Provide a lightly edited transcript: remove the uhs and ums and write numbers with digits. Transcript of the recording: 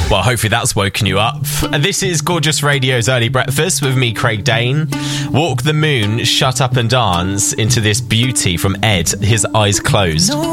Well, hopefully that's woken you up. This is Gorgeous Radio's Early Breakfast with me, Craig Dane. Walk the Moon, Shut Up and Dance into this beauty from Ed, His Eyes Closed.